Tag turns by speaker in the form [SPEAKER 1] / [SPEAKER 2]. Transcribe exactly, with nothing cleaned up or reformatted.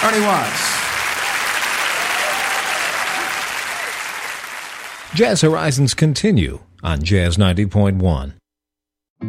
[SPEAKER 1] Ernie Watts.
[SPEAKER 2] Jazz Horizons continue on Jazz ninety point one.